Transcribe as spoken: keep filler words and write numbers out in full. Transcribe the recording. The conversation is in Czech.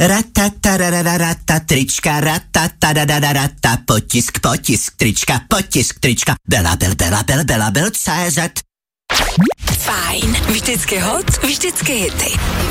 Ratatarararata, trička, ratatadadadata, potisk, potisk, trička, potisk, trička, Belabel, Belabel, Belabel, C Z. Fajn, vždycky hot, vždycky hity.